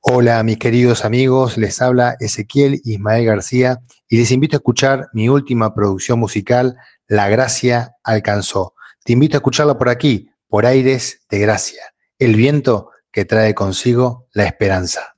Hola, mis queridos amigos, les habla Ezequiel Ismael García y les invito a escuchar mi última producción musical, La Gracia Alcanzó. Te invito a escucharla por aquí, por Aires de Gracia, el viento que trae consigo la esperanza.